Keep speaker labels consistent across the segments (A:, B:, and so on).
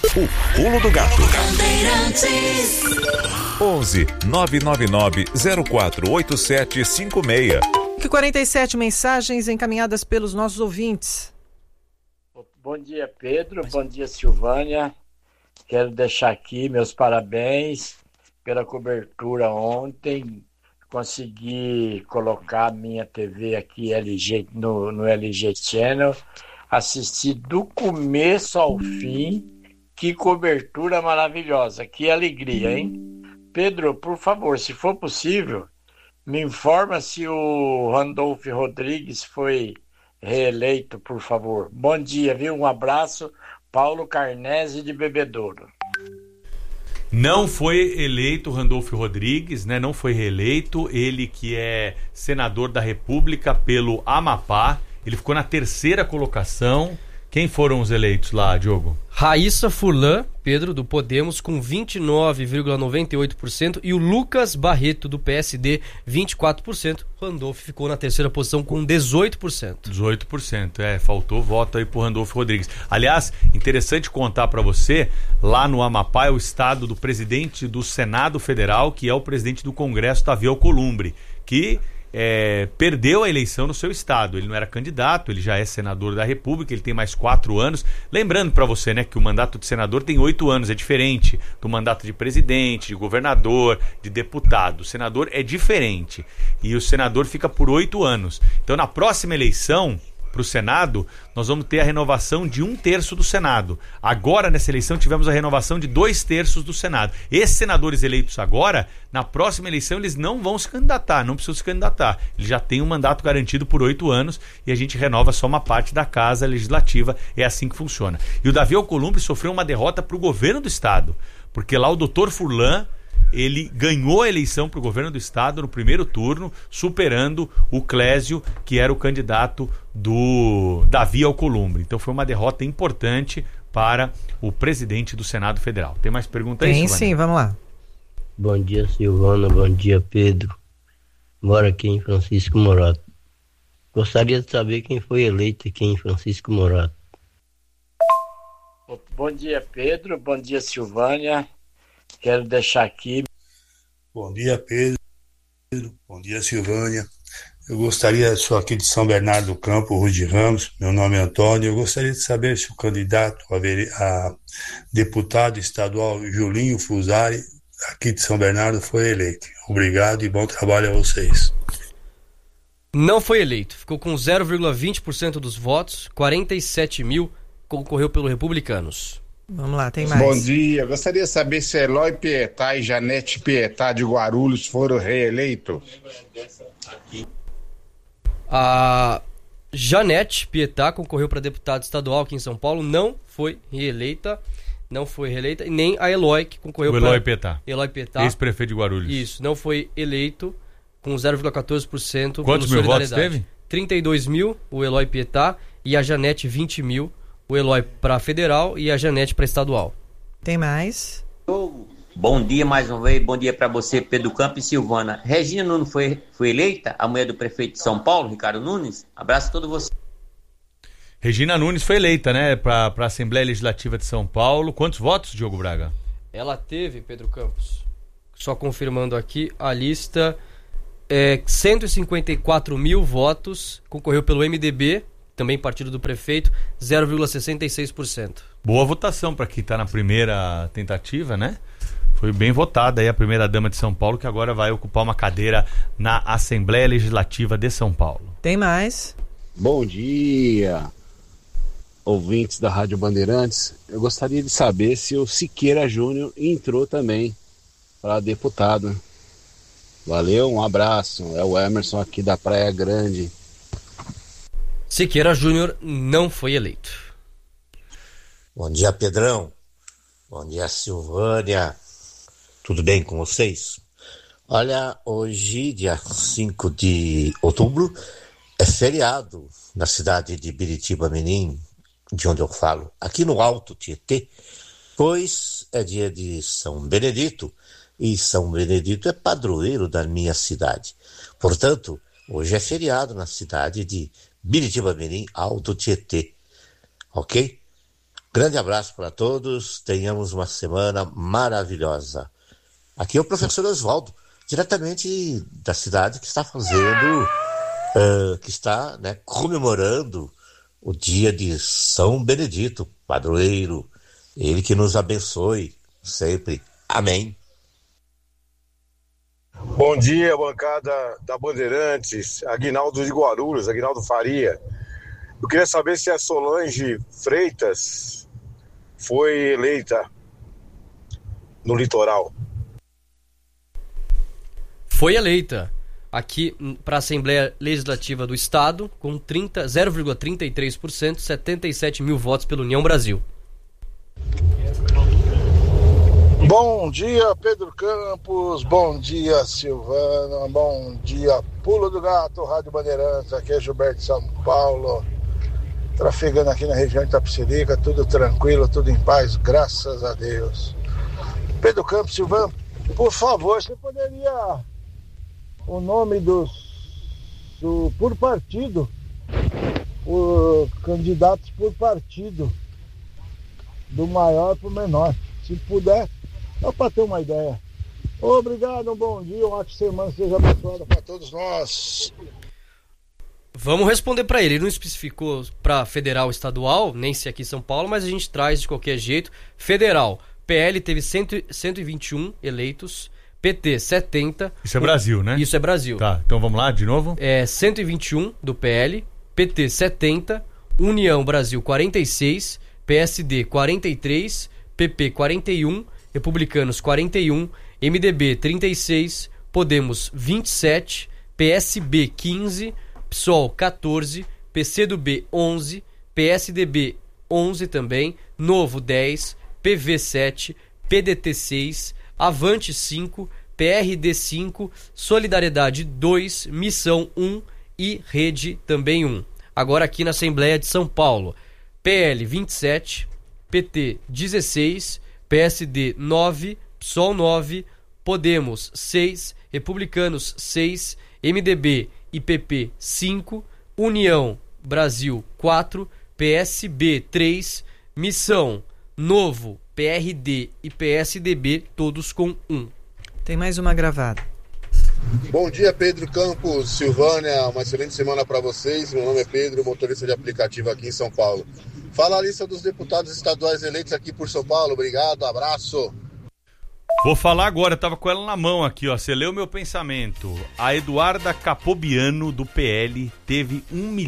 A: O Pulo do Gato. 11 999 048756.
B: 47 mensagens encaminhadas pelos nossos ouvintes.
C: Bom dia, Pedro. Bom dia, Silvânia. Quero deixar aqui meus parabéns pela cobertura ontem. Consegui colocar minha TV aqui LG, no LG Channel. Assisti do começo ao fim. Que cobertura maravilhosa. Que alegria, hein? Pedro, por favor, se for possível, me informa se o Randolfo Rodrigues foi reeleito, por favor. Bom dia, viu? Um abraço. Paulo Carnese de Bebedouro.
D: Não foi eleito Randolfo Rodrigues, né? Não foi reeleito. Ele que é senador da República pelo Amapá. Ele ficou na terceira colocação. Quem foram os eleitos lá, Diogo?
E: Raíssa Furlan, Pedro, do Podemos, com 29,98%, e o Lucas Barreto, do PSD, 24%. Randolfo ficou na terceira posição com 18%.
D: 18%, faltou voto aí pro Randolfo Rodrigues. Aliás, interessante contar para você, lá no Amapá é o estado do presidente do Senado Federal, que é o presidente do Congresso, Davi Alcolumbre, que perdeu a eleição no seu estado. Ele não era candidato, ele já é senador da República, ele tem mais 4 anos. Lembrando para você, né, que o mandato de senador tem 8 anos, é diferente do mandato de presidente, de governador, de deputado. O senador é diferente e o senador fica por 8 anos. Então, na próxima eleição para o Senado, nós vamos ter a renovação de 1/3 do Senado. Agora, nessa eleição, tivemos a renovação de 2/3 do Senado. Esses senadores eleitos agora, na próxima eleição, eles não vão se candidatar, não precisam se candidatar. Eles já têm um mandato garantido por 8 anos e a gente renova só uma parte da Casa Legislativa. É assim que funciona. E o Davi Alcolumbre sofreu uma derrota para o governo do Estado, porque lá o doutor Furlan, ele ganhou a eleição para o governo do estado no primeiro turno, superando o Clésio, que era o candidato do Davi Alcolumbre. Então foi uma derrota importante para o presidente do Senado Federal. Tem mais perguntas aí,
B: Silvana? Tem sim, vamos lá.
F: Bom dia, Silvana. Bom dia, Pedro. Moro aqui em Francisco Morato. Gostaria de saber quem foi eleito aqui em Francisco Morato.
C: Bom dia, Pedro. Bom dia, Silvânia. Quero deixar aqui.
G: Bom dia, Pedro. Bom dia, Silvânia. Eu gostaria, sou aqui de São Bernardo do Campo, Rude Ramos, meu nome é Antônio. Eu gostaria de saber se o candidato a deputado estadual Julinho Fusari, aqui de São Bernardo, foi eleito. Obrigado e bom trabalho a vocês.
E: Não foi eleito. Ficou com 0,20% dos votos, 47 mil, concorreu pelo Republicanos.
B: Vamos lá, tem mais.
H: Bom dia, gostaria de saber se Eloy Pietá e Janete Pietá de Guarulhos foram reeleitos.
E: A Janete Pietá concorreu para deputado estadual aqui em São Paulo, não foi reeleita, e nem a Eloy, que concorreu para...
D: Eloy Pietá, ex-prefeito de Guarulhos.
E: Isso, não foi eleito, com 0,14%.
D: Quantos mil votos teve?
E: 32 mil, o Eloy Pietá, e a Janete 20 mil. O Eloy para federal e a Janete para estadual.
B: Tem mais?
I: Bom dia mais uma vez, bom dia para você, Pedro Campos e Silvana. Regina Nunes foi eleita, a mulher do prefeito de São Paulo, Ricardo Nunes. Abraço a todos vocês.
D: Regina Nunes foi eleita, né, para a Assembleia Legislativa de São Paulo. Quantos votos, Diogo Braga?
E: Ela teve, Pedro Campos, só confirmando aqui a lista, 154 mil votos, concorreu pelo MDB, também partido do prefeito, 0,66%.
D: Boa votação para quem está na primeira tentativa, né? Foi bem votada aí a primeira-dama de São Paulo, que agora vai ocupar uma cadeira na Assembleia Legislativa de São Paulo.
B: Tem mais?
J: Bom dia, ouvintes da Rádio Bandeirantes. Eu gostaria de saber se o Siqueira Júnior entrou também para deputado. Valeu, um abraço. É o Emerson aqui da Praia Grande.
E: Siqueira Júnior não foi eleito.
K: Bom dia, Pedrão. Bom dia, Silvânia. Tudo bem com vocês? Olha, hoje, dia 5 de outubro, é feriado na cidade de Biritiba-Mirim, de onde eu falo, aqui no Alto Tietê, pois é dia de São Benedito, e São Benedito é padroeiro da minha cidade. Portanto, hoje é feriado na cidade de Biritiba-Mirim, Alto Tietê, ok? Grande abraço para todos, tenhamos uma semana maravilhosa. Aqui é o professor Oswaldo, diretamente da cidade que está comemorando o dia de São Benedito, padroeiro. Ele que nos abençoe sempre. Amém.
L: Bom dia, bancada da Bandeirantes, Aguinaldo de Guarulhos, Aguinaldo Faria. Eu queria saber se a Solange Freitas foi eleita no litoral.
E: Foi eleita aqui para a Assembleia Legislativa do Estado com 0,33%, 77 mil votos pela União Brasil.
M: Bom dia, Pedro Campos, bom dia, Silvana, bom dia, Pulo do Gato, Rádio Bandeirantes, aqui é Gilberto de São Paulo, trafegando aqui na região de Itapecerica, tudo tranquilo, tudo em paz, graças a Deus. Pedro Campos, Silvana, por favor, você poderia o nome por partido, os candidatos por partido, do maior para o menor, se puder. Só para ter uma ideia. Obrigado, um bom dia, uma ótima semana, seja abençoada para todos nós.
E: Vamos responder para ele. Ele não especificou para federal, estadual, nem se aqui em São Paulo, mas a gente traz de qualquer jeito. Federal, PL teve 121 eleitos, PT 70.
D: Isso é Brasil, né?
E: Isso é Brasil.
D: Tá, então vamos lá de novo.
E: 121 do PL, PT 70, União Brasil 46, PSD 43, PP 41, Republicanos 41, MDB 36, Podemos 27, PSB 15, PSOL 14, PCdoB 11, PSDB 11 também, Novo 10, PV 7, PDT 6, Avante 5, PRD 5, Solidariedade 2, Missão 1 e Rede também 1. Agora aqui na Assembleia de São Paulo, PL 27, PT 16, PSD 9, PSOL 9, Podemos 6, Republicanos 6, MDB e PP 5, União Brasil 4, PSB 3, Missão, Novo, PRD e PSDB todos com 1.
B: Tem mais uma gravada.
N: Bom dia, Pedro Campos, Silvânia, uma excelente semana para vocês. Meu nome é Pedro, motorista de aplicativo aqui em São Paulo. Fala a lista dos deputados estaduais eleitos aqui por São Paulo. Obrigado, abraço.
D: Vou falar agora, tava com ela na mão aqui, ó. Você leu meu pensamento. A Eduarda Capobiano, do PL, teve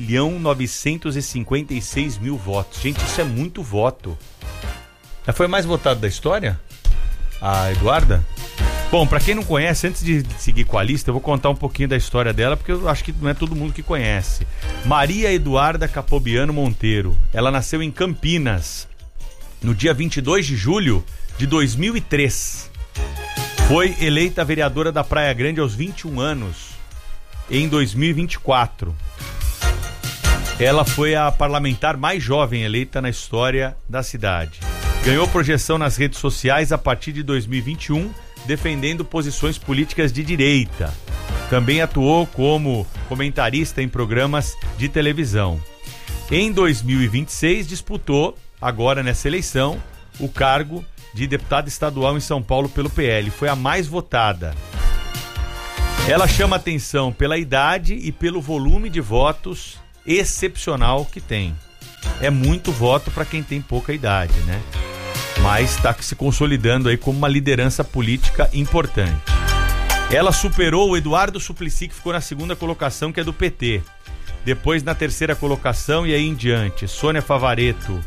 D: 1.956.000 votos. Gente, isso é muito voto. Ela foi a mais votada da história? A Eduarda? Bom, pra quem não conhece, antes de seguir com a lista, eu vou contar um pouquinho da história dela, porque eu acho que não é todo mundo que conhece. Maria Eduarda Capobiano Monteiro. Ela nasceu em Campinas, no dia 22 de julho de 2003. Foi eleita vereadora da Praia Grande aos 21 anos, em 2024. Ela foi a parlamentar mais jovem eleita na história da cidade. Ganhou projeção nas redes sociais a partir de 2021, defendendo posições políticas de direita. Também atuou como comentarista em programas de televisão. Em 2026, disputou, agora nessa eleição, o cargo de deputada estadual em São Paulo pelo PL. Foi a mais votada. Ela chama atenção pela idade e pelo volume de votos excepcional que tem. É muito voto para quem tem pouca idade, né? Mas está se consolidando aí como uma liderança política importante. Ela superou o Eduardo Suplicy, que ficou na segunda colocação, que é do PT. Depois na terceira colocação e aí em diante, Sônia Favero,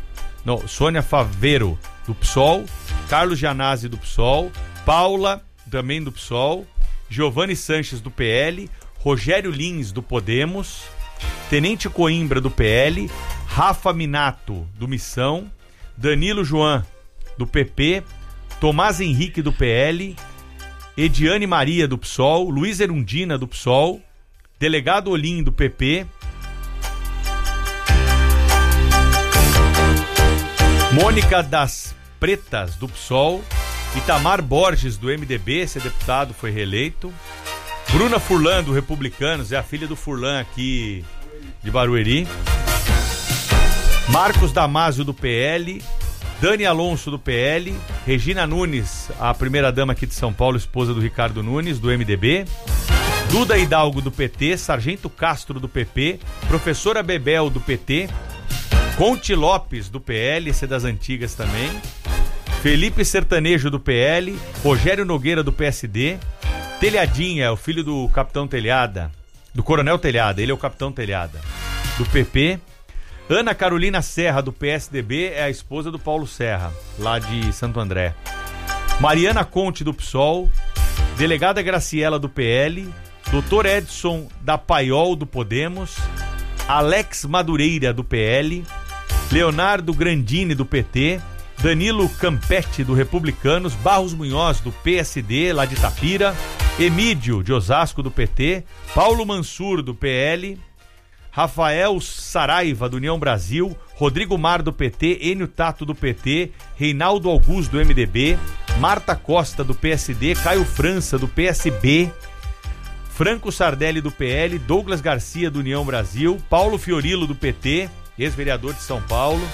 D: do PSOL, Carlos Gianazzi, do PSOL, Paula, também do PSOL, Giovanni Sanches, do PL, Rogério Lins, do Podemos, Tenente Coimbra, do PL, Rafa Minato, do Missão, Danilo Joan, do PP, Tomás Henrique, do PL, Ediane Maria, do PSOL, Luiz Erundina, do PSOL, Delegado Olim, do PP, Mônica das Pretas, do PSOL, Itamar Borges, do MDB, esse deputado foi reeleito, Bruna Furlan, do Republicanos, é a filha do Furlan aqui de Barueri, Marcos Damasio, do PL, Dani Alonso, do PL. Regina Nunes, a primeira-dama aqui de São Paulo, esposa do Ricardo Nunes, do MDB. Duda Hidalgo, do PT. Sargento Castro, do PP. Professora Bebel, do PT. Conte Lopes, do PL, esse é das antigas também. Felipe Sertanejo, do PL. Rogério Nogueira, do PSD. Telhadinha, o filho do Capitão Telhada. Do Coronel Telhada, ele é o Capitão Telhada. Do PP. Ana Carolina Serra, do PSDB, é a esposa do Paulo Serra, lá de Santo André. Mariana Conte, do PSOL. Delegada Graciela, do PL. Dr. Edson da Paiol, do Podemos. Alex Madureira, do PL. Leonardo Grandini, do PT. Danilo Campetti, do Republicanos. Barros Munhoz, do PSD, lá de Itapira. Emídio, de Osasco, do PT. Paulo Mansur, do PL. Rafael Saraiva, do União Brasil. Rodrigo Mar, do PT. Enio Tato, do PT. Reinaldo Augusto, do MDB. Marta Costa, do PSD. Caio França, do PSB. Franco Sardelli, do PL. Douglas Garcia, do União Brasil. Paulo Fiorilo, do PT, ex-vereador de São Paulo,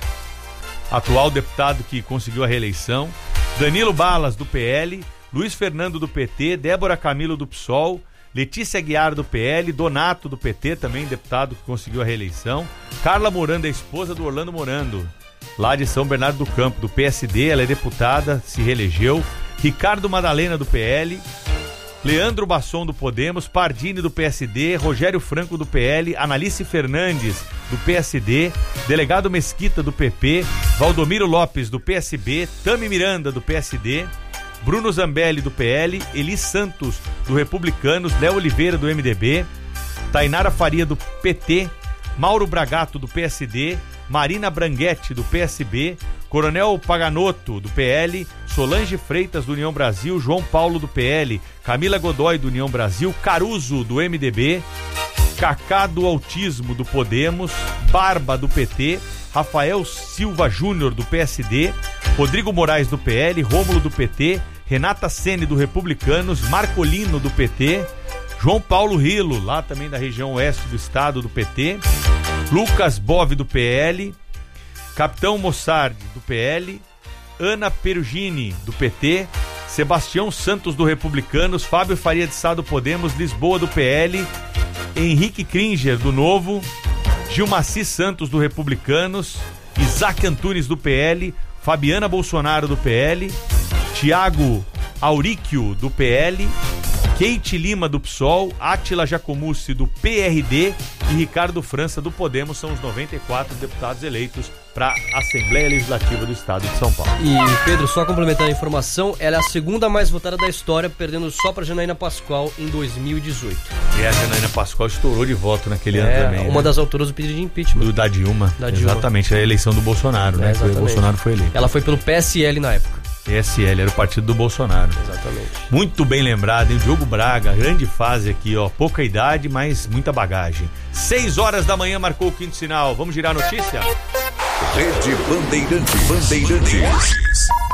D: atual deputado que conseguiu a reeleição. Danilo Balas, do PL. Luiz Fernando, do PT. Débora Camilo, do PSOL. Letícia Guiar, do PL. Donato, do PT, também deputado que conseguiu a reeleição. Carla Morando, a esposa do Orlando Morando, lá de São Bernardo do Campo, do PSD, ela é deputada, se reelegeu. Ricardo Madalena, do PL. Leandro Basson, do Podemos. Pardini, do PSD. Rogério Franco, do PL. Analice Fernandes, do PSD. Delegado Mesquita, do PP. Valdomiro Lopes, do PSB. Tami Miranda, do PSD. Bruno Zambelli, do PL. Eli Santos, do Republicanos. Léo Oliveira, do MDB. Tainara Faria, do PT. Mauro Bragato, do PSD. Marina Branguetti, do PSB. Coronel Paganotto, do PL. Solange Freitas, do União Brasil. João Paulo, do PL. Camila Godoy, do União Brasil. Caruso, do MDB. Cacá, do Autismo, do Podemos. Barba, do PT. Rafael Silva Júnior, do PSD. Rodrigo Moraes, do PL. Rômulo, do PT. Renata Sene, do Republicanos. Marcolino, do PT. João Paulo Rilo, lá também da região oeste do estado, do PT. Lucas Bove, do PL. Capitão Mossardi, do PL. Ana Perugini, do PT. Sebastião Santos, do Republicanos. Fábio Faria de Sá, do Podemos. Lisboa, do PL. Henrique Kringer, do Novo. Gilmaci Santos, do Republicanos. Isaac Antunes, do PL. Fabiana Bolsonaro, do PL. Tiago Auríquio, do PL. Kate Lima, do PSOL. Átila Jacomussi, do PRD. E Ricardo França, do Podemos. São os 94 deputados eleitos para a Assembleia Legislativa do Estado de São Paulo.
E: E, Pedro, só complementar a informação, ela é a segunda mais votada da história, perdendo só para Janaína Pascoal em 2018.
D: E a Janaína Pascoal estourou de voto naquele ano também.
E: Uma das autoras do pedido de impeachment.
D: Da Dilma. Exatamente, a eleição do Bolsonaro, né? O Bolsonaro foi eleito.
E: Ela foi pelo PSL na época.
D: PSL, era o partido do Bolsonaro.
E: Exatamente.
D: Muito bem lembrado, hein? Diogo Braga, grande fase aqui, ó. Pouca idade, mas muita bagagem. 6 horas da manhã marcou o quinto sinal. Vamos girar a notícia?
A: Rede Bandeirantes.